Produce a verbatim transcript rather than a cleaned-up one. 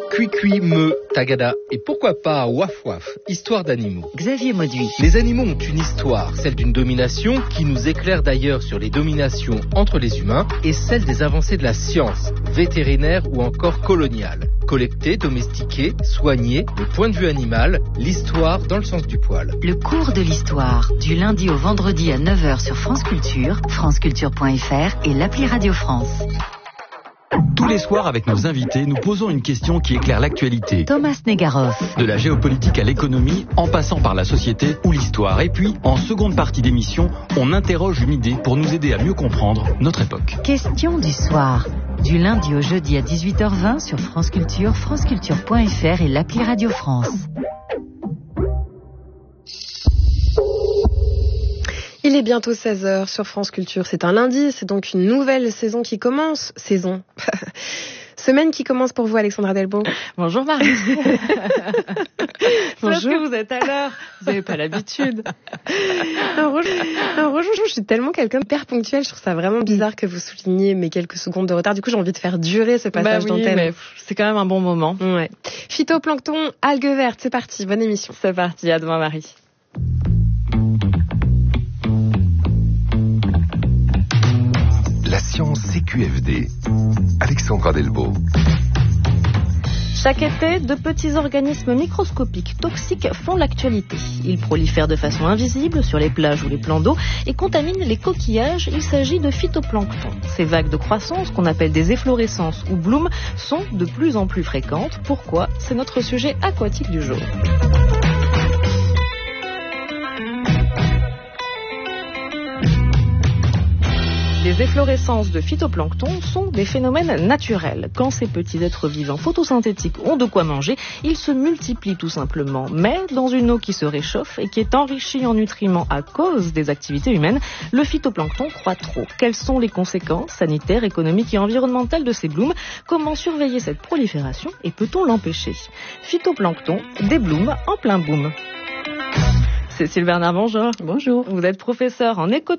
Cui-cui, me, tagada et pourquoi pas waf-waf, histoire d'animaux. Xavier Mauduit. Les animaux ont une histoire, celle d'une domination qui nous éclaire d'ailleurs sur les dominations entre les humains et celle des avancées de la science, vétérinaire ou encore coloniale. Collecter, domestiquer, soigner, le point de vue animal, l'histoire dans le sens du poil. Le cours de l'histoire, du lundi au vendredi à neuf heures sur France Culture, franceculture point f r et l'appli Radio France. Tous les soirs, avec nos invités, nous posons une question qui éclaire l'actualité. Thomas Negaroff. De la géopolitique à l'économie, en passant par la société ou l'histoire. Et puis, en seconde partie d'émission, on interroge une idée pour nous aider à mieux comprendre notre époque. Question du soir. Du lundi au jeudi à dix-huit heures vingt sur France Culture, franceculture point f r et l'appli Radio France. Il est bientôt seize heures sur France Culture. C'est un lundi, c'est donc une nouvelle saison qui commence. Saison. Semaine qui commence pour vous, Alexandra Delbo. Bonjour Marie. Bonjour. Parce que vous êtes à l'heure. Vous n'avez pas l'habitude. Alors, bonjour, je suis tellement quelqu'un d'hyper ponctuel. Je trouve ça vraiment bizarre que vous souligniez mes quelques secondes de retard. Du coup, j'ai envie de faire durer ce passage bah oui, d'antenne. Mais c'est quand même un bon moment. Ouais. Phytoplancton, algues vertes, c'est parti. Bonne émission. C'est parti. À demain Marie. La science C Q F D. Alexandra Delbo. Chaque été, de petits organismes microscopiques toxiques font l'actualité. Ils prolifèrent de façon invisible sur les plages ou les plans d'eau et contaminent les coquillages. Il s'agit de phytoplancton. Ces vagues de croissance, qu'on appelle des efflorescences ou blooms, sont de plus en plus fréquentes. Pourquoi ? C'est notre sujet aquatique du jour. Les efflorescences de phytoplancton sont des phénomènes naturels. Quand ces petits êtres vivants photosynthétiques ont de quoi manger, ils se multiplient tout simplement. Mais dans une eau qui se réchauffe et qui est enrichie en nutriments à cause des activités humaines, le phytoplancton croît trop. Quelles sont les conséquences sanitaires, économiques et environnementales de ces blooms ? Comment surveiller cette prolifération et peut-on l'empêcher ? Phytoplancton, des blooms en plein boom. Cécile Bernard, bonjour. Bonjour. Vous êtes professeur en éco